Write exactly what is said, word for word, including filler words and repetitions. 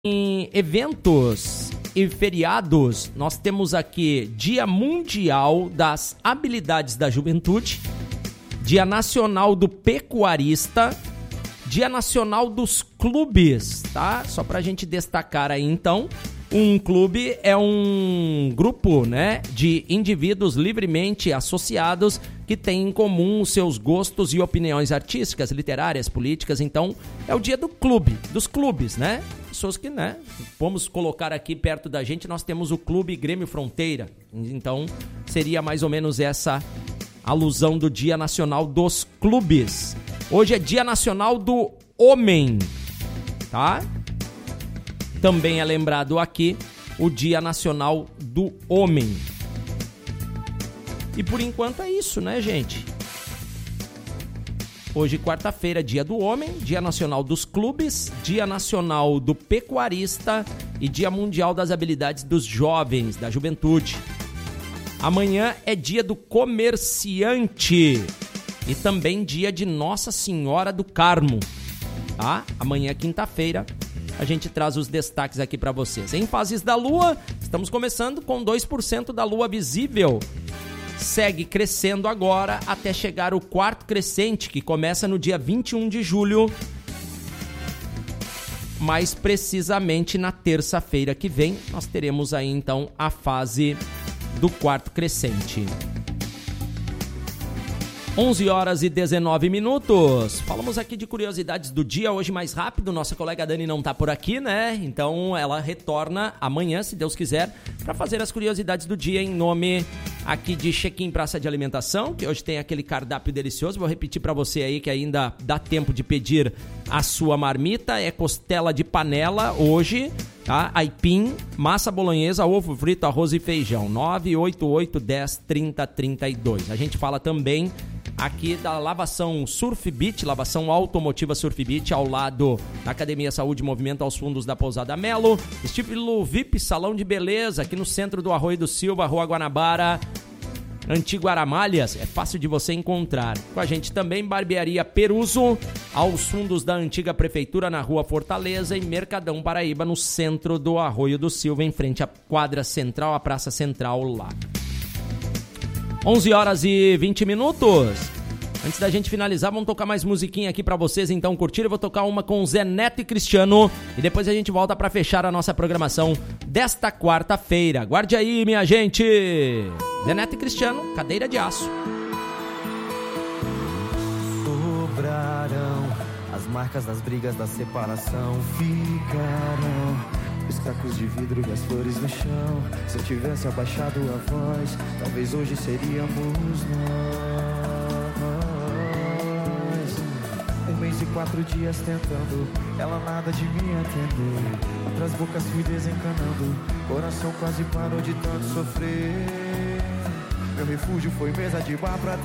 Em eventos e feriados, nós temos aqui Dia Mundial das Habilidades da Juventude, Dia Nacional do Pecuarista, Dia Nacional dos Clubes, tá? Só pra gente destacar aí, então, um clube é um grupo, né, de indivíduos livremente associados que têm em comum os seus gostos e opiniões artísticas, literárias, políticas. Então, é o dia do clube, dos clubes, né? Pessoas que, né, vamos colocar aqui perto da gente, nós temos o Clube Grêmio Fronteira. Então, seria mais ou menos essa alusão do Dia Nacional dos Clubes. Hoje é Dia Nacional do Homem, tá? Também é lembrado aqui o Dia Nacional do Homem. E por enquanto é isso, né, gente? Hoje, quarta-feira, Dia do Homem, Dia Nacional dos Clubes, Dia Nacional do Pecuarista e Dia Mundial das Habilidades dos Jovens, da Juventude. Amanhã é Dia do Comerciante e também Dia de Nossa Senhora do Carmo, tá? Amanhã, quinta-feira, a gente traz os destaques aqui para vocês. Em fases da Lua, estamos começando com dois por cento da Lua visível. Segue crescendo agora até chegar o quarto crescente, que começa no dia vinte e um de julho. Mais precisamente na terça-feira que vem, nós teremos aí então a fase do quarto crescente. onze horas e dezenove minutos. Falamos aqui de curiosidades do dia, hoje mais rápido. Nossa colega Dani não tá por aqui, né? Então ela retorna amanhã, se Deus quiser, para fazer as curiosidades do dia em nome aqui de Check-in Praça de Alimentação, que hoje tem aquele cardápio delicioso. Vou repetir para você aí que ainda dá tempo de pedir a sua marmita. É costela de panela hoje, tá? Aipim, massa bolonhesa, ovo frito, arroz e feijão. nove oito oito, dez, trinta, trinta e dois. A gente fala também aqui da lavação Surf Beach, lavação automotiva Surf Beach, ao lado da Academia Saúde e Movimento, aos fundos da Pousada Melo. Estilo V I P, salão de beleza, aqui no centro do Arroio do Silva, Rua Guanabara, Antigo Aramalhas, é fácil de você encontrar. Com a gente também, Barbearia Peruso, aos fundos da antiga prefeitura, na Rua Fortaleza, e Mercadão Paraíba, no centro do Arroio do Silva, em frente à quadra central, à Praça Central lá. onze horas e vinte minutos. Antes da gente finalizar, vamos tocar mais musiquinha aqui pra vocês, então curtir. Eu vou tocar uma com Zé Neto e Cristiano e depois a gente volta pra fechar a nossa programação desta quarta-feira. Guarde aí, minha gente! Zé Neto e Cristiano, Cadeira de Aço. Sobrarão as marcas das brigas da separação, ficarão os cacos de vidro e as flores no chão. Se eu tivesse abaixado a voz, talvez hoje seríamos nós. Um mês e quatro dias tentando, ela nada de me atender. Outras bocas fui desencanando, coração quase parou de tanto sofrer. Meu refúgio foi mesa de bar pra